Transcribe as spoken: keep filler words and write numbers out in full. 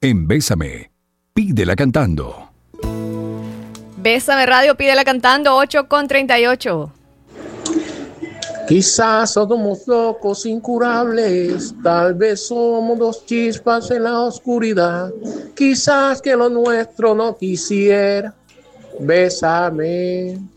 En Bésame, pídela cantando. Bésame Radio, pídela cantando, ocho con treinta y ocho. Quizás somos locos incurables, tal vez somos dos chispas en la oscuridad. Quizás que lo nuestro no quisiera. Bésame,